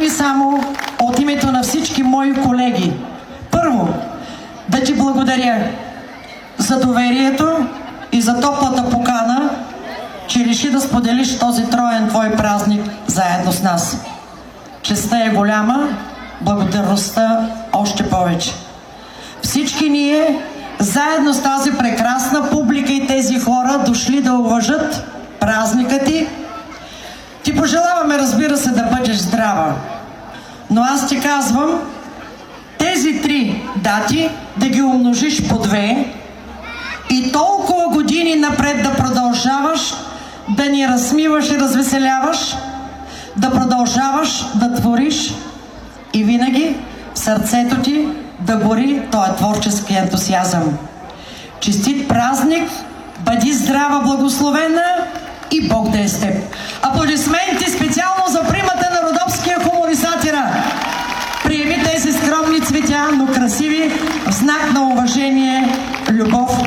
думи само от името на всички мои колеги. Първо, да ти благодаря за доверието и за топлата покана, че реши да споделиш този троен твой празник заедно с нас. Честта е голяма, благодарността още повече. Всички ние, заедно с тази прекрасна публика и тези хора, дошли да уважат празника ти, ти пожелаваме, разбира се, да бъдеш здрава. Но аз ти казвам, тези 3 дати да ги умножиш по 2 и толкова години напред да продължаваш да ни разсмиваш и развеселяваш, да продължаваш да твориш и винаги в сърцето ти да гори този творчески ентусиазъм. Честит празник, бъди здрава, благословена и Бог да е с теб. Аплодисменти специално за примата на родопския хумор и сатира. Приеми тези скромни цветя, но красиви, в знак на уважение, любов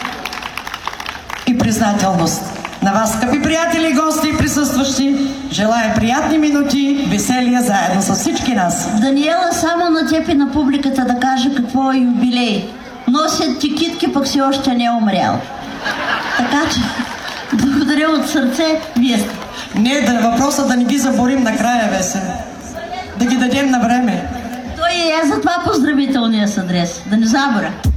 и признателност. На вас, скъпи приятели, гости и присъстващи, желая приятни минути, веселия заедно с всички нас. Даниела, само на теб и на публиката да кажа какво е юбилей. Носят ти китки, пък си още не е умрял. Така че, благодаря от сърце, вие сте. Не, въпросът да не ги заборим накрая, Весе. Да ги дадем на време. Той е за това поздравителния с адрес. Да не забравя.